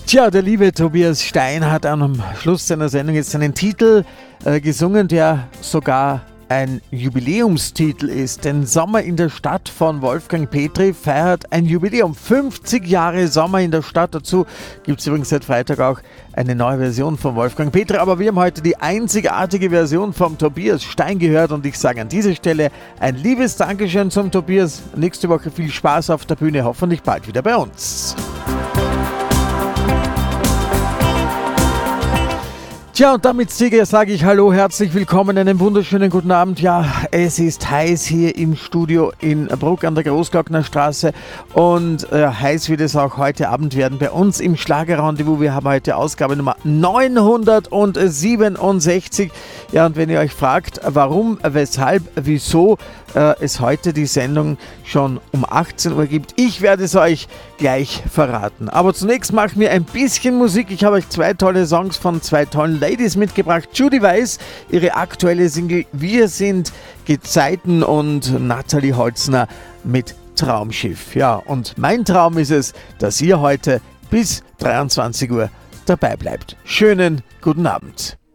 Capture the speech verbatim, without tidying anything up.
Tja, der liebe Tobias Stein hat am Schluss seiner Sendung jetzt einen Titel äh, gesungen, der sogar ein Jubiläumstitel ist. Denn Sommer in der Stadt von Wolfgang Petri feiert ein Jubiläum. fünfzig Jahre Sommer in der Stadt. Dazu gibt es übrigens seit Freitag auch eine neue Version von Wolfgang Petri. Aber wir haben heute die einzigartige Version vom Tobias Stein gehört. Und ich sage an dieser Stelle ein liebes Dankeschön zum Tobias. Nächste Woche viel Spaß auf der Bühne. Hoffentlich bald wieder bei uns. Tja, und damit, Sieger, sage ich Hallo, herzlich willkommen, einen wunderschönen guten Abend. Ja, es ist heiß hier im Studio in Bruck an der Großglocknerstraße und äh, heiß wird es auch heute Abend werden bei uns im Schlagerrendezvous. Wir haben heute Ausgabe Nummer neunhundertsiebenundsechzig. Ja, und wenn ihr euch fragt, warum, weshalb, wieso äh, es heute die Sendung schon um achtzehn Uhr gibt, ich werde es euch gleich verraten. Aber zunächst macht mir ein bisschen Musik. Ich habe euch zwei tolle Songs von zwei tollen Ladies mitgebracht. Judy Weiss, ihre aktuelle Single Wir sind Gezeiten und Nathalie Holzner mit Traumschiff. Ja, und mein Traum ist es, dass ihr heute bis dreiundzwanzig Uhr dabei bleibt. Schönen guten Abend.